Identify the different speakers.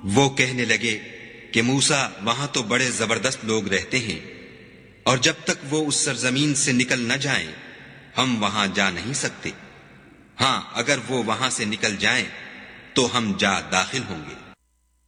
Speaker 1: वो कहने लगे कि मूसा, वहां तो बड़े जबरदस्त लोग रहते हैं, और जब तक वो उस सरजमीन से निकल न जाएं, हम वहां जा नहीं सकते। हां, अगर वो वहां से निकल जाएं तो हम जा दाखिल होंगे।